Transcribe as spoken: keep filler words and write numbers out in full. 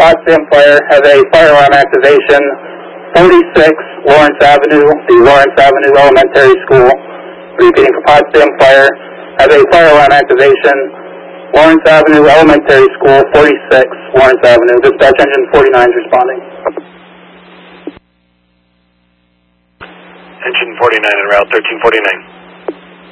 Potsdam Fire have a fire alarm activation, forty-six Lawrence Avenue, the Lawrence Avenue Elementary School. Repeating for Potsdam Fire, have a fire alarm activation, Lawrence Avenue Elementary School, forty-six Lawrence Avenue. Dispatch engine forty-nine is responding. Engine forty-nine en route, thirteen forty-nine.